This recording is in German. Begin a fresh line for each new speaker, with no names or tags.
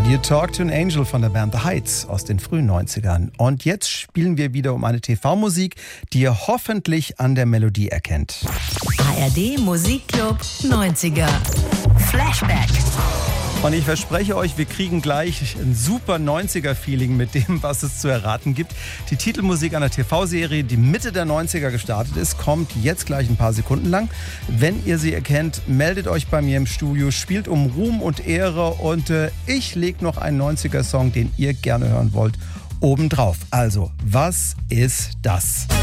You Talk to an Angel von der Band The Heights aus den frühen 90ern. Und jetzt spielen wir wieder um eine TV-Musik, die ihr hoffentlich an der Melodie erkennt.
ARD Musikclub 90er. Flashback.
Und ich verspreche euch, wir kriegen gleich ein super 90er-Feeling mit dem, was es zu erraten gibt. Die Titelmusik einer TV-Serie, die Mitte der 90er gestartet ist, kommt jetzt gleich ein paar Sekunden lang. Wenn ihr sie erkennt, meldet euch bei mir im Studio, spielt um Ruhm und Ehre und ich lege noch einen 90er-Song, den ihr gerne hören wollt, obendrauf. Also, was ist das?